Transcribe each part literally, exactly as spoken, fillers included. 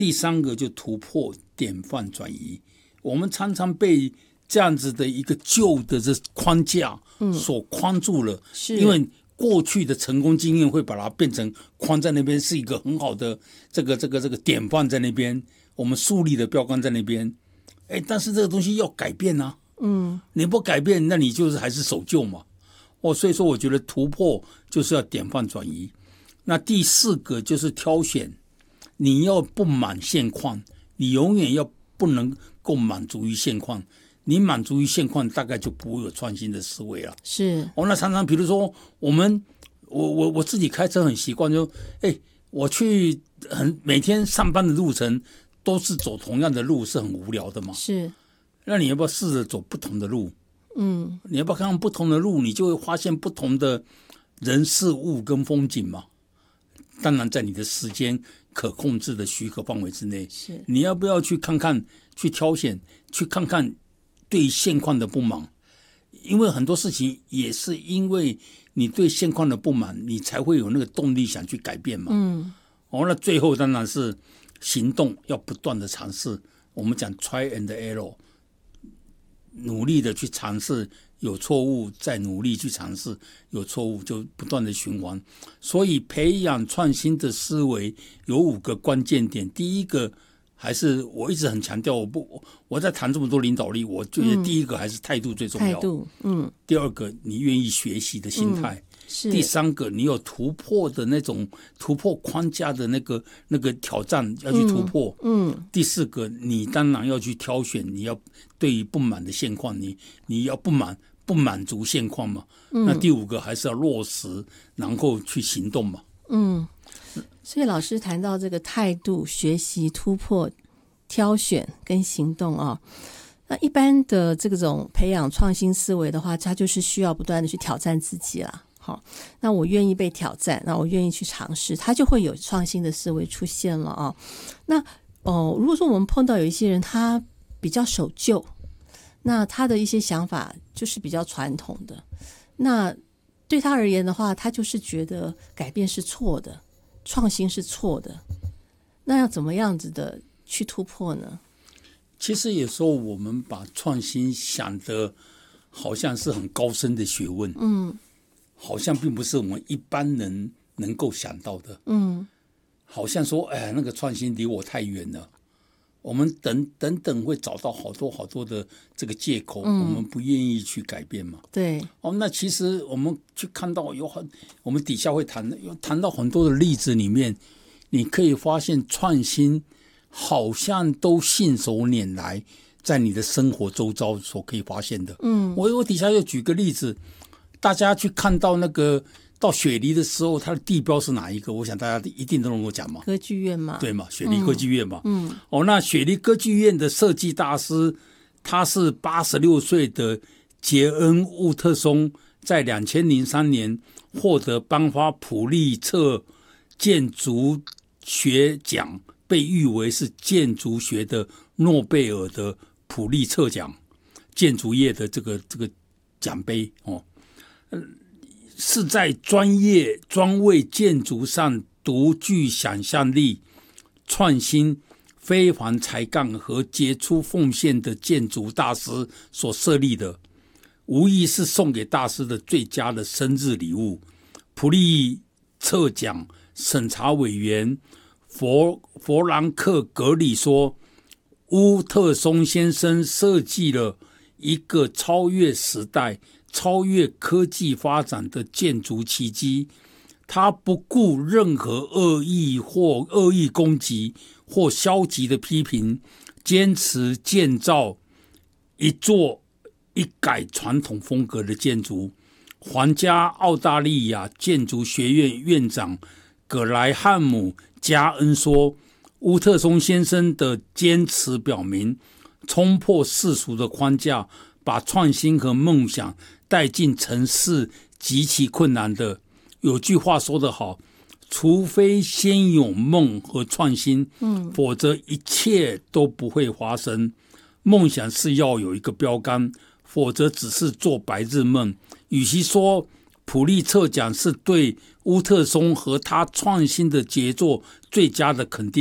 第三个就突破典范转移。我们常常被这样子的一个旧的这框架所框住了， 是因为过去的成功经验会把它变成框在那边，是一个很好的这个这个这个典范在那边，我们树立的标杆在那边。哎，但是这个东西要改变啊，嗯，你不改变，那你就是还是守旧嘛。哦，所以说我觉得突破就是要典范转移。那第四个就是挑选，你要不满现况，你永远要不能够满足于现况。你满足于现况，大概就不会有创新的思维了。 是哦，那常常比如说我们，我我我自己开车很习惯，就哎，我去很每天上班的路程都是走同样的路，是很无聊的嘛。 是， 那你要不要试着走不同的路？ 嗯， 你要不要看看不同的路，你就会发现不同的人事物跟风景嘛。当然，在你的时间可控制的许可范围之内， 是你要不要去看看，去挑选，去看看对现况的不满？因为很多事情也是因为你对现况的不满，你才会有那个动力想去改变嘛。 嗯， 哦，那最后当然是行动要不断的尝试。我们讲 try and error， 努力的去尝试，有错误再努力去尝试，有错误就不断的循环。所以培养创新的思维有五个关键点。第一个还是我一直很强调，我不我在谈这么多领导力，我觉得第一个还是态度最重要。 态度，嗯。 第二个，你愿意学习的心态。 嗯是第三个，你有突破的那种突破框架的那个那个挑战要去突破。 嗯，嗯第四个，你当然要去挑选，你要对于不满的现况，你你要不满不满足现况嘛。嗯、那第五个还是要落实，然后去行动嘛。 嗯，所以老师谈到这个态度、学习、突破、挑选跟行动啊。那一般的这种培养创新思维的话，它就是需要不断的去挑战自己啦。好，那我愿意被挑战，那我愿意去尝试，它就会有创新的思维出现了啊。那哦，如果说我们碰到有一些人，他比较守旧，那他的一些想法就是比较传统的，那对他而言的话，他就是觉得改变是错的，创新是错的，那要怎么样子的去突破呢？ 其实有时候我们把创新想得好像是很高深的学问，嗯，好像并不是我们一般人能够想到的，嗯，好像说，哎，那个创新离我太远了，我们等等等会找到好多好多的这个借口，嗯、我们不愿意去改变嘛。 对， 哦，那其实我们去看到有很，我们底下会谈有谈到很多的例子里面，你可以发现创新好像都信手拈来，在你的生活周遭所可以发现的。嗯，我我底下又举个例子，大家去看到那个到雪梨的时候，它的地标是哪一个？我想大家一定都能够讲嘛。 歌剧院嘛， 对嘛，雪梨歌剧院嘛。 嗯，嗯哦，那雪梨歌剧院的设计大师，他是八十六岁的杰恩·沃特松，在两千零三年获得颁发普利策建筑学奖。被誉为是建筑学的诺贝尔的普利策奖，建筑业的这个这个奖杯哦，是在专业专为建筑上独具想象力、创新、非凡才干和杰出奉献的建筑大师所设立的，无疑是送给大师的最佳的生日礼物。普利策奖审查委员佛佛兰克格里说，乌特松先生设计了一个超越时代、超越科技发展的建筑奇迹。他不顾任何恶意或恶意攻击或消极的批评，坚持建造一座一改传统风格的建筑。皇家澳大利亚建筑学院院长葛莱汉姆加恩说，乌特松先生的坚持表明，冲破世俗的框架，把创新和梦想带进城市极其困难的。有句话说得好，除非先有梦和创新，嗯，否则一切都不会发生。梦想是要有一个标杆，否则只是做白日梦。与其说普利策奖是对乌特松和他创新的杰作最佳的肯定，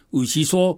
与其说